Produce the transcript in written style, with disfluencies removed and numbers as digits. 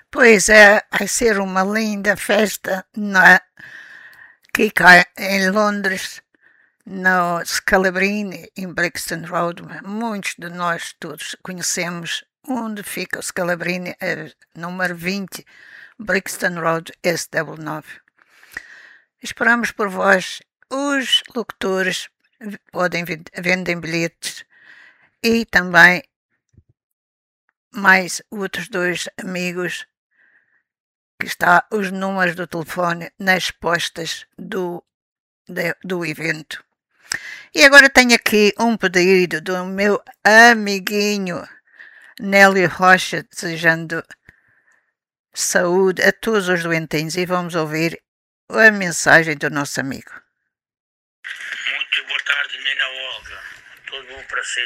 Pois é, vai ser uma linda festa aqui cá em Londres, no Scalabrini, em Brixton Road. Muitos de nós todos conhecemos onde fica o Scalabrini, é número 20, Brixton Road, SW9. Esperamos por vós. Os locutores podem vendem bilhetes e também mais outros dois amigos que está os números do telefone nas postas do evento. E agora tenho aqui um pedido do meu amiguinho Nélio Rocha, desejando saúde a todos os doentinhos, e vamos ouvir a mensagem do nosso amigo. Muito boa tarde, Nina Olga. Tudo bom para si,